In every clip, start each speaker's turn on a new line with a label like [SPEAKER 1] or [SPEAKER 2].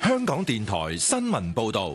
[SPEAKER 1] 香港電台新聞報道。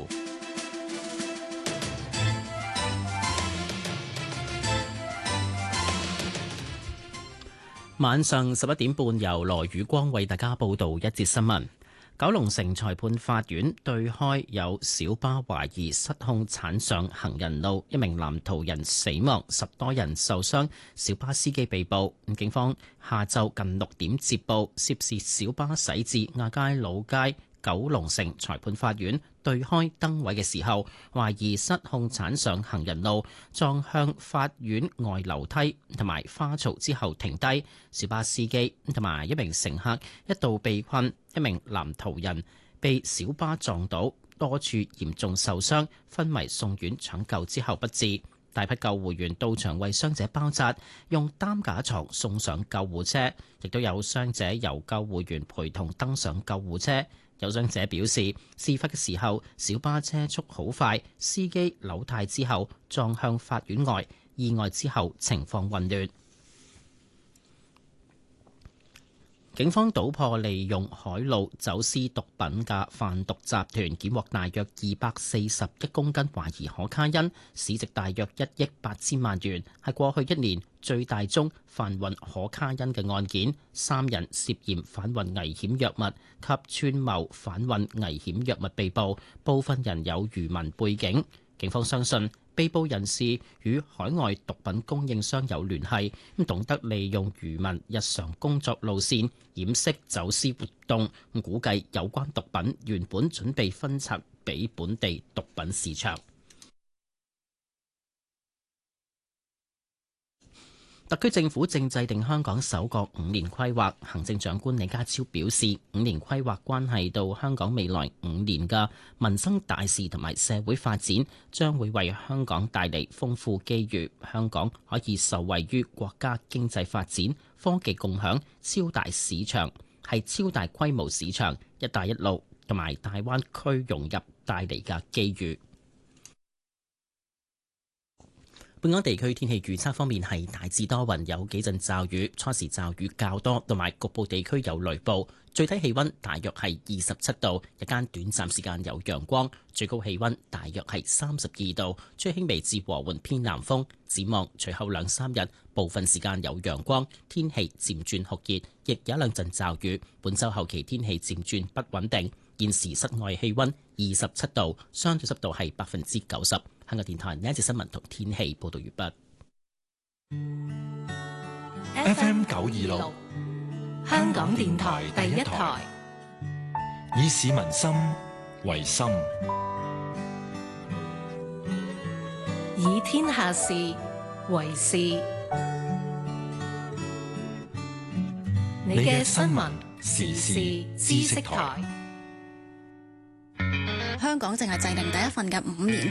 [SPEAKER 2] 晚上11點半，由羅宇光為大家報道一節新聞。九龍城裁判法院對開有小巴懷疑失控鏟上行人路，一名男途人死亡，10多人受傷，小巴司機被捕。警方下晝近6點接報，涉事小巴駛至亞皆老街九龍城裁判法院對開燈位嘅時候，懷疑失控鏟上行人路，撞向法院外樓梯同埋花槽之後停低。小巴司機同埋一名乘客一度被困，一名男途人被小巴撞倒，多處嚴重受傷，昏迷送院搶救之後不治。大批救護員到場為傷者包紮，用擔架床送上救護車，亦都有傷者由救護員陪同登上救護車。有傷者表示，事發嘅時候小巴車速好快，司機扭軚之後撞向法院外，意外之後情況混亂。警方搗破利用海路走私毒品嘅販毒集團，檢獲大約241公斤懷疑可卡因，市值大約1億8千萬元，係過去1年最大宗販運可卡因嘅案件。3人涉嫌販運危險藥物及串謀販運危險藥物被捕，部分人有漁民背景。警方相信被捕人士與海外毒品供應商有聯繫，懂得利用漁民日常工作路線掩飾走私活動。估計有關毒品原本準備分拆俾本地毒品市場。特區政府正制定香港首個5年規劃，行政長官李家超表示，5年規劃關係到香港未來5年嘅民生大事同埋社會發展，將會為香港帶嚟豐富機遇。香港可以受惠於國家經濟發展、科技共享、超大市場，係超大規模市場、一帶一路同埋大灣區融入帶嚟嘅機遇。本港地區天氣預測方面係大致多雲，有幾陣驟雨，初時驟雨較多，同埋局部地區有雷暴。最低氣溫大約係27度，日間短暫時間有陽光，最高氣溫大約係32度，吹輕微至和緩偏南風。展望隨後2-3日，部分時間有陽光，天氣漸轉酷熱，亦有一兩陣驟雨。本週後期天氣漸轉不穩定。現時室外氣溫27度，相對濕度係90%。香港電台呢一節新聞同天氣報道完
[SPEAKER 1] 畢。FM 926，
[SPEAKER 3] 香港電台第一台，
[SPEAKER 1] 以市民心為心，
[SPEAKER 3] 以天下事為事。你嘅新聞時事知識台。
[SPEAKER 4] 香港淨係制定第一份嘅5年